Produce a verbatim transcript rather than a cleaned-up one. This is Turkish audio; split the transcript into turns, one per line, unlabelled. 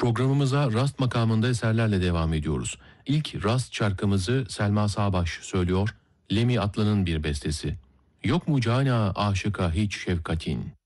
Programımıza rast makamında eserlerle devam ediyoruz. İlk rast şarkımızı Selma Sağbaş söylüyor. Lemi Atlı'nın bir bestesi. Yok mu cana aşıka hiç şefkatin?